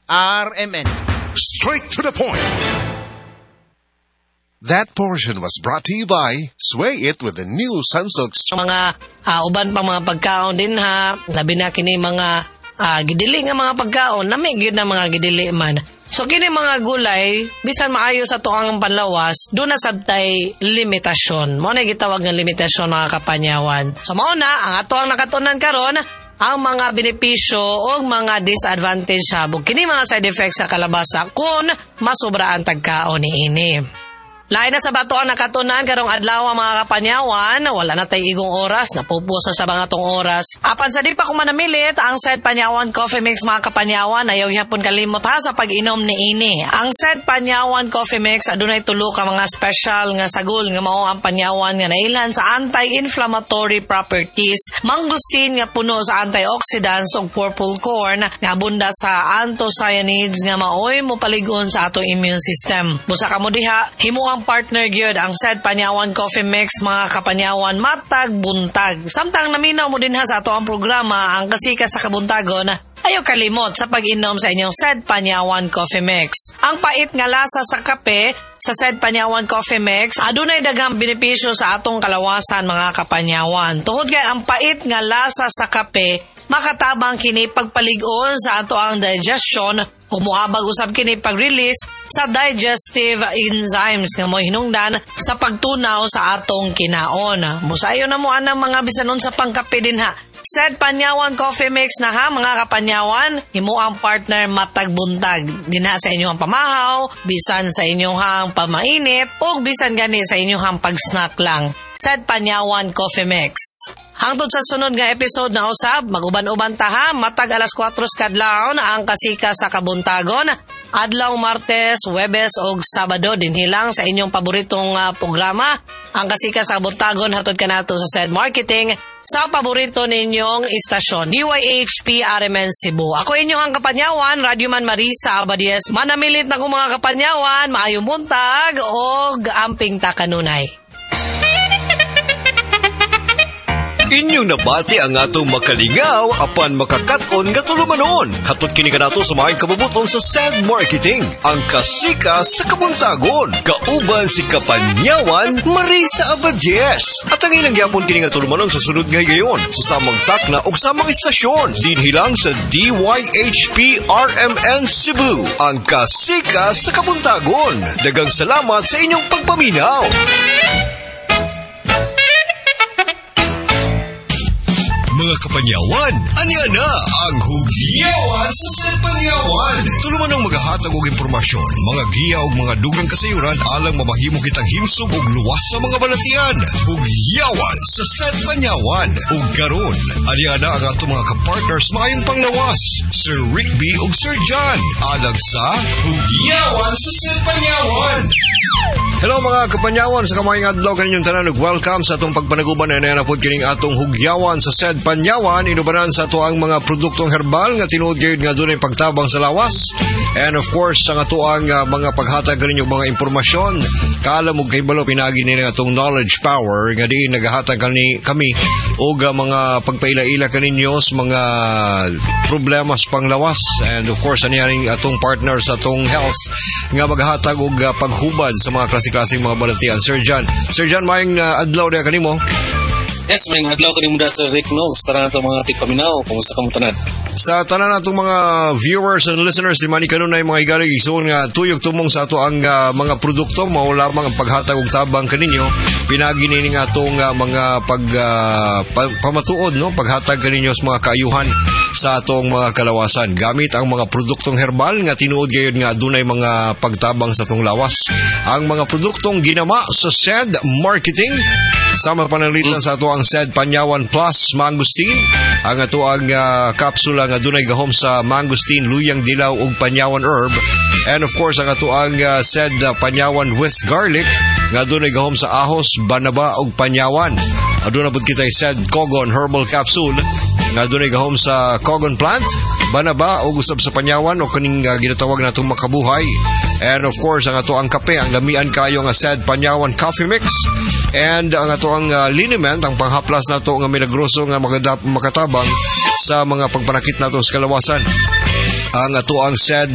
RMN. Straight to the point. That portion was brought to you by Sway It with the new Sunsilk. Mga uban pa mga pagkaon din ha, labi na kini mga gidili nga mga pagkaon, nami gyud na mga gidili man. So kini mga gulay, bisan maayo sa tuang panlawas, do na sabtay limitasyon. Mo na gitawag nga limitasyon mga kapanyawan. So mao na ang ato ang nakatunan karon ang mga benepisyo o mga disadvantage sabog kini mga side effects sa kalabasa kung masobra ang tagkaon niini. Lain na sa bato ang nakatunan karong adlaw mga kapanyawan, wala na tayo igong oras, napupusa sa mga tong oras. Apan sa di pa kumanamilit, ang Said Panyawan Coffee Mix mga kapanyawan, ayaw yapon kalimot ha sa pag-inom ni ini. Ang Said Panyawan Coffee Mix, adunay tulo ka mga special nga sagol nga mao ang panyawan nga nailan sa anti-inflammatory properties, mangustin nga puno sa antioxidants ug purple corn nga abunda sa anthocyanins nga maoy mo paligon sa atong immune system. Busa kamo diha, himo ang partner gyud ang Said Panyawan Coffee Mix mga kapanyawan matag buntag. Samtang naminaw mo din ha sa ato ang programa ang kasika sa kabuntagon, ayaw kalimot sa pag-inom sa inyong Said Panyawan Coffee Mix. Ang pait nga lasa sa kape sa Said Panyawan Coffee Mix, adunay daghang benepisyo sa atong kalawasan mga kapanyawan. Tungod kay ang pait nga lasa sa kape, makatabang kini pagpaligon sa ato ang digestion, umuabag usab kini pag-release sa digestive enzymes nga mo hinungdan sa pagtunaw sa atong kinaon. Musayo na mo anang mga bisanon sa pangkape din ha. Said Panyawan Coffee Mix na ha mga kapanyawan, himo ang partner matagbuntag din ha sa inyong pamahaw, bisan sa inyong pamainit o bisan gani sa inyong pag-snack lang. Said Panyawan Coffee Mix. Hangtod sa sunod nga episode na usab, maguban-uban ta ha, matag alas 4 kadlawon ang kasika sa kabuntagon. Adlaw Martes, Huwebes ug Sabado dinhilang sa inyong paboritong programa, ang kasika sa kabuntagon hatod kanato sa Said Marketing sa paborito ninyong istasyon, DYHP RMN Cebu. Ako inyong kapanyawan, Radyoman Marisa Abadies. Manamilit na ko mga kapanyawan, maayong buntag o amping takanunay. Inyong nabati ang atong makalingaw apan makakaton nga tulumanon. Hatot kini kanato sa maayong kabubuton sa Said Marketing, ang kasika sa kabuntagon. Kauban si Kapanyawan Marisa Abadies. At ang ilang yapon kini nga tulumanon sa sunod nga gayon sa samang takna ug samang istasyon dinhilang sa DYHP RMN Cebu, ang kasika sa kabuntagon. Daghang salamat sa inyong pagpaminaw. Mga kapanyawan, anya na ang Hugyawan sa Said Panyawan. Tuluman ang maghahatag og impormasyon, mga giya ug mga dugang kasayuran alang mamahimo kitang himsog ug luwas sa mga balatian. Hugyawan sa Said Panyawan. Ug karon, anya na ang ato mga kapartners maayong panglawas, Sir Rickby ug Sir John, alang sa Hugyawan sa Said Panyawan. Hello mga kapanyawan, sa kamayang adlaw kaninyong tanan ug welcome sa atong pagpanaguban na nanapod kining atong Hugyawan sa Said Panyawan. Inubanan sa ato ang mga produktong herbal nga tinuod gayud nga dunay pagtabang sa lawas. And of course, sa ato ang mga paghatag kaninyong mga impormasyon, kaalam ug kahibalo pinagi ni atong knowledge power nga diin nagahatag kami og mga pagpaila-ila kaninyo sa mga problema sa panglawas. And of course, aniyaring atong partner sa atong health nga maghatag og paghubad sa mga klase-klaseng mga balatian. Sir John, maayong adlaw na kanimo. Yes, may adlaw ka rin muna sa Rick Nogs. Tara na ito mga tigpaminaw kung sa kamutanad. Sa tanan na itong mga viewers and listeners, di mani kanunay mga higalig igsoon nga tuyok tumong sa ato ang mga produkto, mao lamang ang paghatag og tabang kaninyo. Pinagi nini nga itong mga pamatuod, no? Paghatag kaninyo sa mga kaayuhan sa atong mga kalawasan. Gamit ang mga produktong herbal nga tinuod gayud nga adunay mga pagtabang sa atong lawas. Ang mga produktong ginama sa Said Marketing, sama panalitan sa ato ang Said Panyawan Plus Mangustin, ang ato ang kapsula nga dunay gahom sa mangustin, luyang dilaw ug panyawan herb, and of course ang ato ang Said Panyawan with garlic nga dunay gahom sa ahos, banaba ug panyawan. Aduna pud kitay Said Kogon herbal capsule nga dunay gahom sa kogon plant, banaba ug usab sa panyawan o kaning ginatawag natong makabuhay. And of course ang ato ang kape, ang lamian kayo nga Said Panyawan Coffee Mix, and ang ato ang liniment, ang panghaplas nato nga milagroso nga makatabang sa mga pagpanakit nato sa kalawasan. Ang ato ang Said